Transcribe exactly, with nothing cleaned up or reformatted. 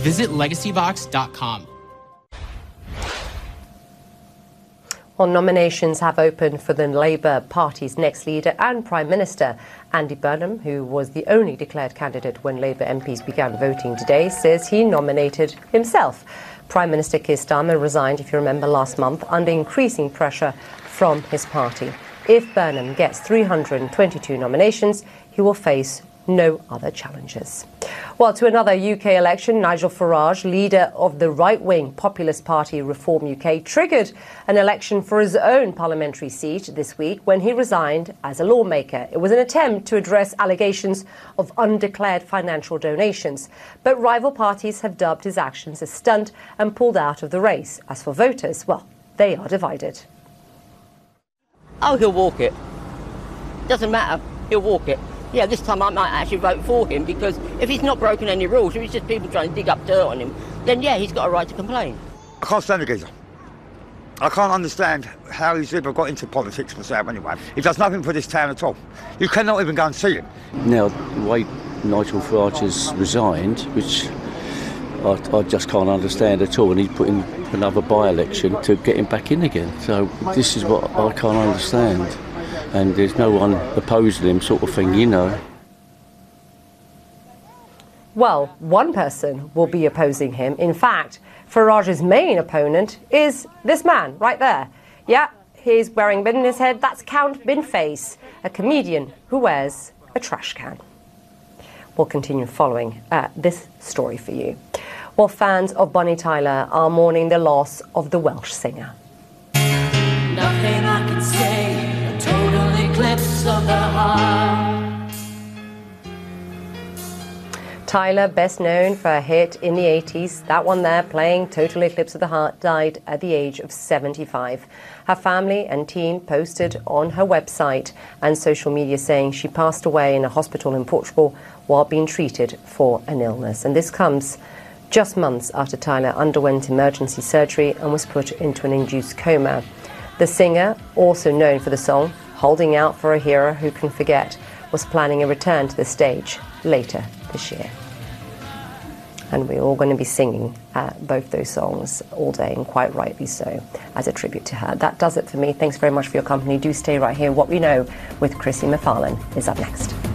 Visit legacy box dot com. Well, nominations have opened for the Labour Party's next leader and Prime Minister. Andy Burnham, who was the only declared candidate when Labour M Ps began voting today, says he nominated himself. Prime Minister Keir Starmer resigned, if you remember, last month under increasing pressure from his party. If Burnham gets three hundred twenty-two nominations, he will face no other challenges. Well, to another U K election, Nigel Farage, leader of the right-wing populist party Reform U K, triggered an election for his own parliamentary seat this week when he resigned as a lawmaker. It was an attempt to address allegations of undeclared financial donations. But rival parties have dubbed his actions a stunt and pulled out of the race. As for voters, well, they are divided. Oh, he'll walk it. Doesn't matter. He'll walk it. Yeah, this time I might actually vote for him, because if he's not broken any rules, if it's just people trying to dig up dirt on him, then yeah, he's got a right to complain. I can't stand the geezer. I can't understand how he's ever got into politics myself anyway. He does nothing for this town at all. You cannot even go and see him. Now, the way Nigel Farage has resigned, which I, I just can't understand at all, and he's put in another by-election to get him back in again. So this is what I can't understand. And there's no one opposing him, sort of thing, you know. Well, one person will be opposing him. In fact, Farage's main opponent is this man right there. Yeah, he's wearing bin in his head. That's Count Binface, a comedian who wears a trash can. We'll continue following uh, this story for you. Well, fans of Bonnie Tyler are mourning the loss of the Welsh singer. Nothing I can say, a total eclipse of the heart. Tyler, best known for a hit in the eighties, that one there playing Total Eclipse of the Heart, died at the age of seventy-five. Her family and team posted on her website and social media saying she passed away in a hospital in Portugal while being treated for an illness. And this comes just months after Tyler underwent emergency surgery and was put into an induced coma. The singer, also known for the song Holding Out for a Hero Who Can Forget, was planning a return to the stage later this year. And we're all going to be singing uh, both those songs all day, and quite rightly so, as a tribute to her. That does it for me. Thanks very much for your company. Do stay right here. What We Know with Chrissy McFarlane is up next.